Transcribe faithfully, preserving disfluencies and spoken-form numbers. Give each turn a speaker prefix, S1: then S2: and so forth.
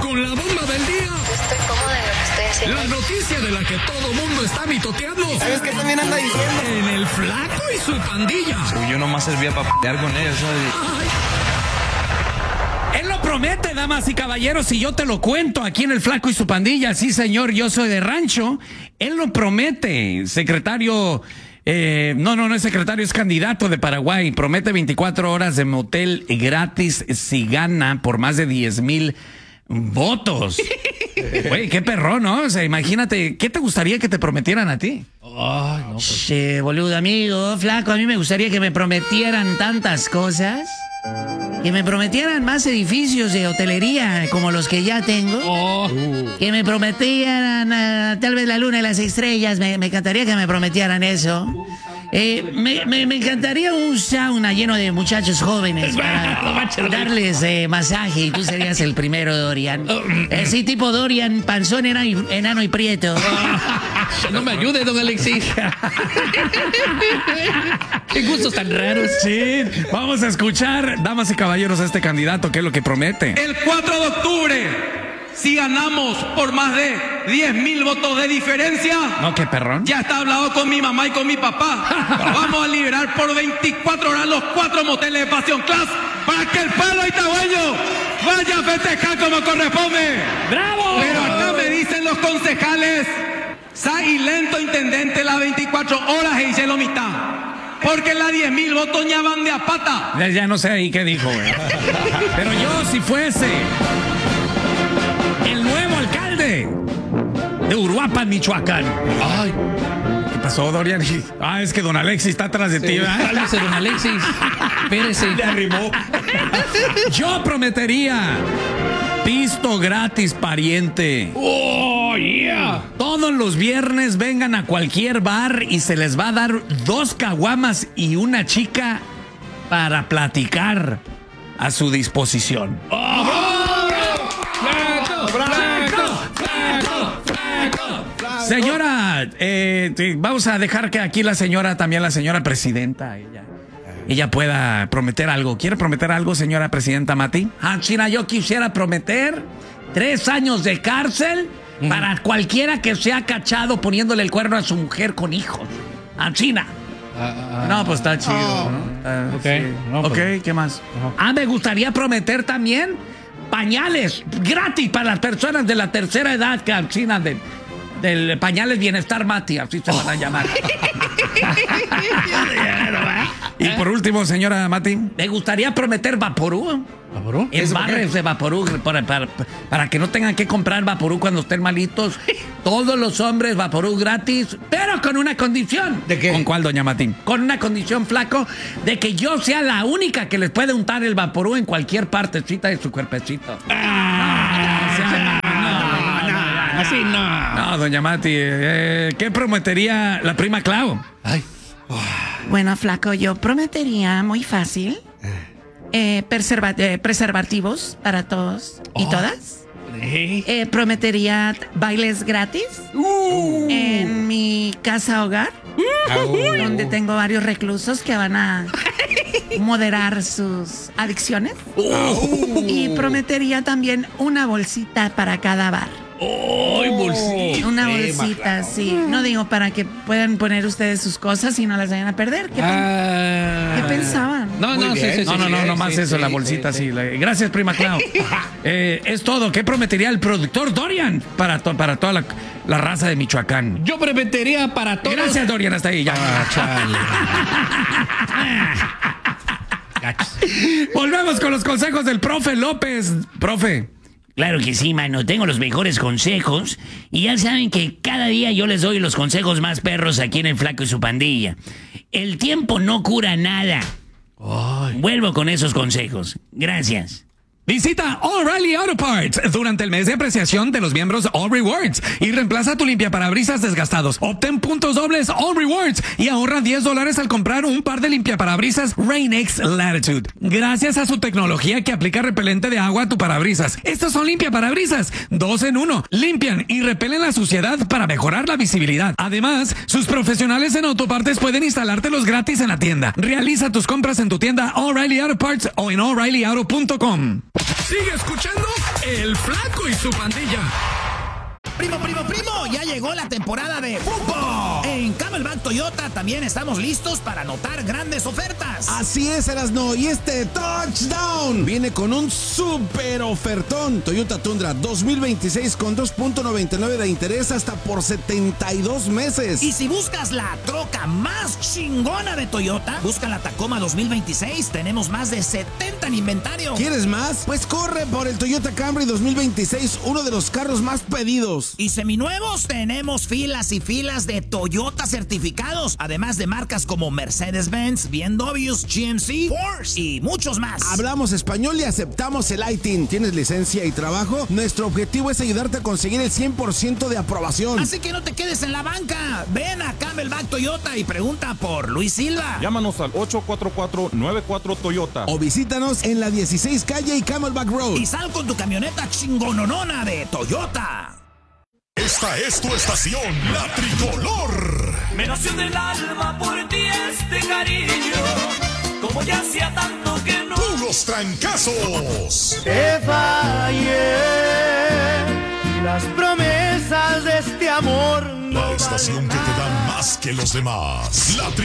S1: con la bomba del día.
S2: Estoy cómoda en lo que estoy haciendo.
S1: La noticia de la que todo mundo está mitoteando.
S3: ¿Sabes qué también anda diciendo?
S1: En el Flaco y su pandilla.
S4: Uy, yo nomás servía para pelear con ellos, ¿sabes?
S5: Él lo promete, damas y caballeros, y yo te lo cuento aquí en el Flaco y su pandilla. Sí, señor, yo soy de rancho. Él lo promete, secretario... Eh, no, no, no es secretario, es candidato de Paraguay. Promete veinticuatro horas de motel gratis si gana por más de diez mil votos. Güey, qué perrón, ¿no? O sea, imagínate, ¿qué te gustaría que te prometieran a ti?
S6: Ay, no, pues.
S7: Che, boludo, amigo, flaco, a mí me gustaría que me prometieran tantas cosas. Que me prometieran más edificios de hotelería como los que ya tengo.
S6: Oh.
S7: Que me prometieran uh, tal vez la luna y las estrellas. Me, me encantaría que me prometieran eso. Eh, me, me, me encantaría un sauna lleno de muchachos jóvenes para darles eh, masaje. Y tú serías el primero, Dorian. Eh, sí, tipo Dorian, panzón, enano y, enano y prieto.
S6: No me ayude, don Alexis. Qué gustos tan raros.
S5: Sí, vamos a escuchar, damas y caballeros, a este candidato, ¿qué es lo que promete?
S8: El cuatro de octubre, si ganamos por más de diez mil votos de diferencia,
S5: No, qué perrón.
S8: ya está hablado con mi mamá y con mi papá. Vamos a liberar por veinticuatro horas los cuatro moteles de Pasión Class para que el pueblo itagüeño vaya a festejar como corresponde.
S5: ¡Bravo!
S8: Pero acá me dicen los concejales, sa y lento intendente las veinticuatro horas y hice lo mitad. Porque las diez mil votos ya van de a pata.
S5: Ya, ya no sé ahí qué dijo, güey. Pero yo, si fuese el nuevo alcalde de Uruapan, Michoacán.
S6: Ay,
S5: ¿Qué pasó, Dorian? Ah, es que don Alexis está atrás de ti, ¿verdad?
S6: cálmese, don Alexis. Espérese.
S5: Le arrimó. Yo prometería pisto gratis, pariente.
S6: Oh, yeah.
S5: Todos los viernes vengan a cualquier bar y se les va a dar dos caguamas y una chica para platicar a su disposición. Señora, eh, vamos a dejar que aquí la señora, también la señora presidenta, ella, ella pueda prometer algo. ¿Quiere prometer algo, señora presidenta Mati? Ah, China, yo quisiera prometer tres años de cárcel mm. para cualquiera que se ha cachado poniéndole el cuerno a su mujer con hijos. Ah, China.
S6: Ah, ah,
S5: No, pues está chido,
S6: oh.
S5: ¿no? Ah,
S6: Ok,
S5: sí.
S6: no,
S5: Ok,
S6: pues.
S5: ¿qué más?
S6: Ajá.
S5: Ah, me gustaría prometer también pañales gratis para las personas de la tercera edad, que China, de, del Pañales Bienestar Mati, así se van a llamar. Y por último, señora Mati, me gustaría prometer Vaporú.
S6: ¿Vaporú?
S5: En barres de Vaporú, para, para, para que no tengan que comprar Vaporú cuando estén malitos. Todos los hombres Vaporú gratis, pero con una condición.
S3: ¿De qué?
S5: ¿Con cuál, doña Matín? Con una condición, flaco, de que yo sea la única que les puede untar el Vaporú en cualquier partecita de su cuerpecito.
S6: Ah, no, no, no, así no.
S5: No, doña Mati, eh, ¿qué prometería la prima Clau?
S6: Ay.
S7: Bueno, flaco, yo prometería muy fácil eh, preserva- eh, preservativos para todos y
S6: Oh.
S7: todas.
S6: Eh.
S7: Eh, prometería bailes gratis
S6: Uh.
S7: en mi casa hogar, donde tengo varios reclusos que van a moderar sus adicciones. Y prometería también una bolsita para cada bar.
S6: ¡Ay, bolsita!
S7: Una bolsita, sí. No digo para que puedan poner ustedes sus cosas y no las vayan a perder. ¿Qué, pen-
S6: Ah.
S7: ¿qué pensaban?
S6: No, no,
S3: Muy
S6: sí,
S3: bien.
S6: sí,
S5: No,
S6: sí,
S5: no, no,
S6: sí,
S5: nomás
S6: sí,
S5: eso,
S6: sí,
S5: la
S6: sí,
S5: bolsita,
S6: sí.
S5: sí. la- Gracias, prima Clau. Eh, es todo. ¿Qué prometería el productor Dorian para, to- para toda la, la raza de Michoacán?
S6: Yo prometería para todos.
S5: Gracias, Dorian, hasta ahí ya.
S6: Ah, chale. Gachos.
S5: Volvemos con los consejos del profe López. Profe.
S7: Claro que sí, mano. Tengo los mejores consejos. Y ya saben que cada día yo les doy los consejos más perros aquí en el Flaco y su pandilla. El tiempo no cura nada.
S6: Ay.
S7: Vuelvo con esos consejos. Gracias.
S1: Visita O'Reilly Auto Parts durante el mes de apreciación de los miembros All Rewards y reemplaza tu limpiaparabrisas desgastados. Obtén puntos dobles All Rewards y ahorra diez dólares al comprar un par de limpiaparabrisas Rain-X Latitude. Gracias a su tecnología que aplica repelente de agua a tu parabrisas. Estos son limpiaparabrisas, dos en uno. Limpian y repelen la suciedad para mejorar la visibilidad. Además, sus profesionales en autopartes pueden instalártelos gratis en la tienda. Realiza tus compras en tu tienda O'Reilly Auto Parts o en O'Reilly Auto punto com. Sigue escuchando El Flaco y su Pandilla.
S3: Primo, primo, primo, ya llegó la temporada de fútbol. En Camelback Toyota también estamos listos para anotar grandes ofertas.
S9: Así es, Erasno, y este touchdown viene con un super ofertón. Toyota Tundra dos mil veintiséis con dos punto noventa y nueve de interés hasta por setenta y dos meses.
S3: Y si buscas la troca más chingona de Toyota, busca la Tacoma dos mil veintiséis. Tenemos más de setenta en inventario.
S9: ¿Quieres más? Pues corre por el Toyota Camry dos mil veintiséis, uno de los carros más pedidos.
S3: Y seminuevos, tenemos filas y filas de Toyota certificados, además de marcas como Mercedes-Benz, B M W, G M C, Porsche y muchos más.
S9: Hablamos español y aceptamos el I T I N. ¿Tienes licencia y trabajo? Nuestro objetivo es ayudarte a conseguir el cien por ciento de aprobación.
S3: Así que no te quedes en la banca. Ven a Camelback Toyota y pregunta por Luis Silva.
S10: Llámanos al ocho cuatro cuatro nueve cuatro Toyota.
S9: O visítanos en la dieciséis calle y Camelback Road.
S3: Y sal con tu camioneta chingononona de Toyota.
S11: Esta es tu estación, La Tricolor.
S12: Me nació del alma por ti este cariño, como ya hacía tanto que no.
S11: Puros trancazos.
S13: Te fallé, las promesas de este amor no
S11: La estación que te da más que los demás. La Tricolor.